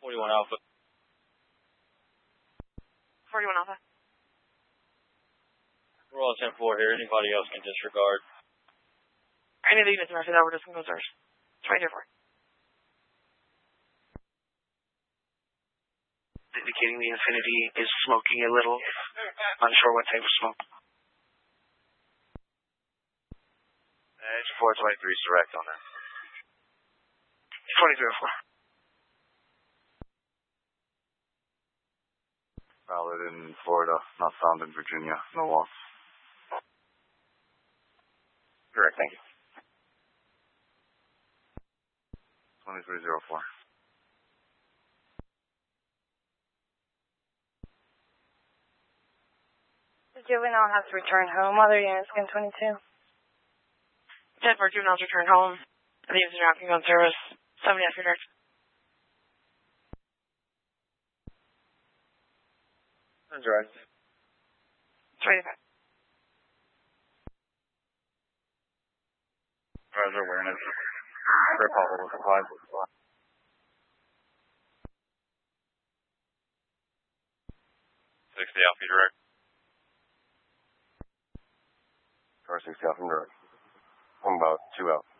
41 Alpha. 41 Alpha. We're all 10-4 here. Anybody else can disregard. Any of the units marked over just composers. 22-4. Indicating the Infinity is smoking a little. Unsure what type of smoke. It's 423 direct on that. 23-4. Valid in Florida, not found in Virginia. No loss. Correct, thank you. 2304. The juvenile has returned home. Other units, skin 22. 10-4 juveniles return home. The units are acting on service. 70 after direct. Direct. 25. Roger, awareness. Rip all the supplies. 60 Alpha direct. Car 60 Alpha direct. I'm about 2 out.